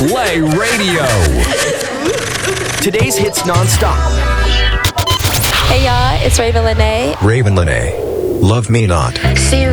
Play Radio. Today's hits nonstop. Hey y'all, it's Raven Lene. Raven Lene. Love Me Not. See you